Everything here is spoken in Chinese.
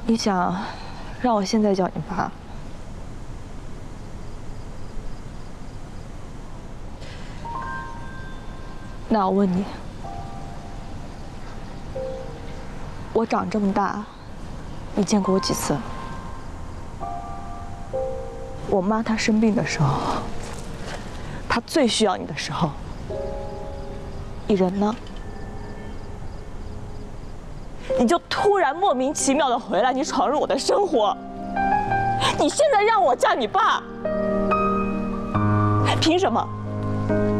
你想让我现在叫你爸？那我问你，我长这么大，你见过我几次？我妈她生病的时候，她最需要你的时候，你人呢？你就突然莫名其妙的回来，你闯入我的生活。你现在让我叫你爸，凭什么？